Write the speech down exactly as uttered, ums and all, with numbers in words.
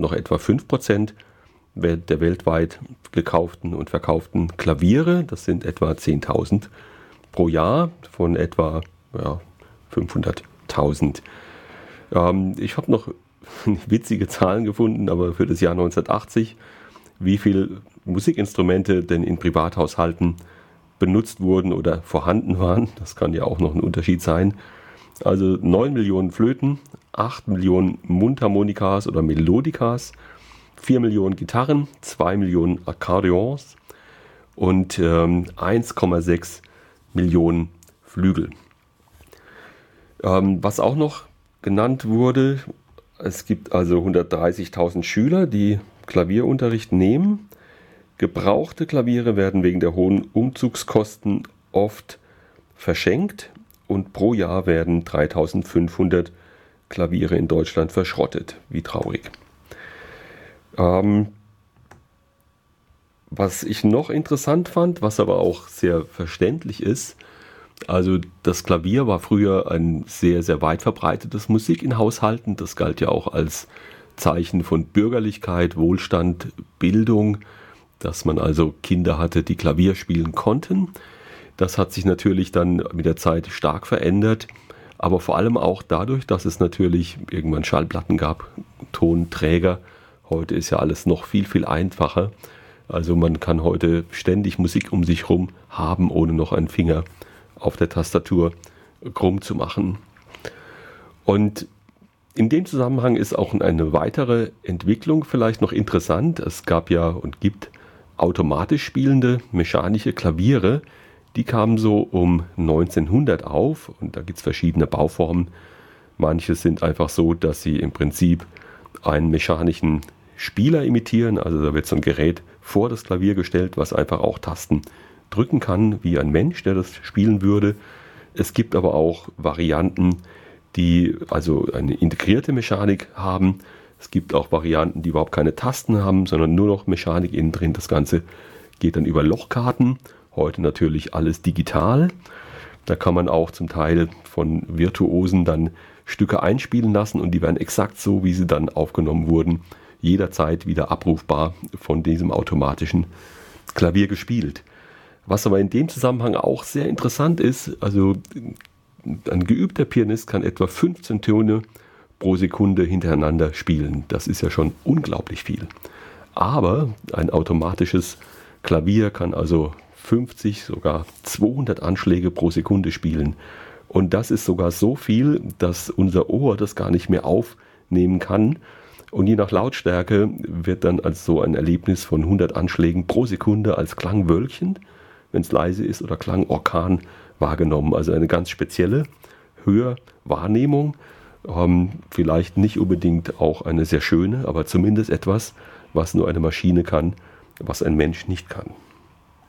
noch etwa fünf Prozent der weltweit gekauften und verkauften Klaviere. Das sind etwa zehntausend pro Jahr von etwa ja, fünfhunderttausend. Ähm, ich habe noch witzige Zahlen gefunden, aber für das Jahr neunzehnhundertachtzig, wie viele Musikinstrumente denn in Privathaushalten benutzt wurden oder vorhanden waren. Das kann ja auch noch ein Unterschied sein. Also neun Millionen Flöten, acht Millionen Mundharmonikas oder Melodikas, vier Millionen Gitarren, zwei Millionen Akkordeons und ähm, eins Komma sechs Millionen Flügel. Ähm, was auch noch genannt wurde, es gibt also hundertdreißigtausend Schüler, die Klavierunterricht nehmen. Gebrauchte Klaviere werden wegen der hohen Umzugskosten oft verschenkt und pro Jahr werden dreitausendfünfhundert Klaviere in Deutschland verschrottet. Wie traurig. Ähm, was ich noch interessant fand, was aber auch sehr verständlich ist, also das Klavier war früher ein sehr, sehr weit verbreitetes Musik in Haushalten. Das galt ja auch als Zeichen von Bürgerlichkeit, Wohlstand, Bildung, dass man also Kinder hatte, die Klavier spielen konnten. Das hat sich natürlich dann mit der Zeit stark verändert, aber vor allem auch dadurch, dass es natürlich irgendwann Schallplatten gab, Tonträger. Heute ist ja alles noch viel, viel einfacher. Also man kann heute ständig Musik um sich herum haben, ohne noch einen Finger auf der Tastatur krumm zu machen. Und in dem Zusammenhang ist auch eine weitere Entwicklung vielleicht noch interessant. Es gab ja und gibt automatisch spielende mechanische Klaviere. Die kamen so um neunzehnhundert auf und da gibt es verschiedene Bauformen. Manche sind einfach so, dass sie im Prinzip einen mechanischen Spieler imitieren. Also da wird so ein Gerät vor das Klavier gestellt, was einfach auch Tasten drücken kann, wie ein Mensch, der das spielen würde. Es gibt aber auch Varianten, die also eine integrierte Mechanik haben. Es gibt auch Varianten, die überhaupt keine Tasten haben, sondern nur noch Mechanik innen drin. Das Ganze geht dann über Lochkarten. Heute natürlich alles digital. Da kann man auch zum Teil von Virtuosen dann Stücke einspielen lassen und die werden exakt so, wie sie dann aufgenommen wurden, jederzeit wieder abrufbar von diesem automatischen Klavier gespielt. Was aber in dem Zusammenhang auch sehr interessant ist, also ein geübter Pianist kann etwa fünfzehn Töne pro Sekunde hintereinander spielen. Das ist ja schon unglaublich viel. Aber ein automatisches Klavier kann also fünfzig, sogar zweihundert Anschläge pro Sekunde spielen. Und das ist sogar so viel, dass unser Ohr das gar nicht mehr aufnehmen kann. Und je nach Lautstärke wird dann also so ein Erlebnis von hundert Anschlägen pro Sekunde als Klangwölkchen, wenn es leise ist, oder Klangorkan wahrgenommen. Also eine ganz spezielle Hörwahrnehmung. Ähm, vielleicht nicht unbedingt auch eine sehr schöne, aber zumindest etwas, was nur eine Maschine kann, was ein Mensch nicht kann.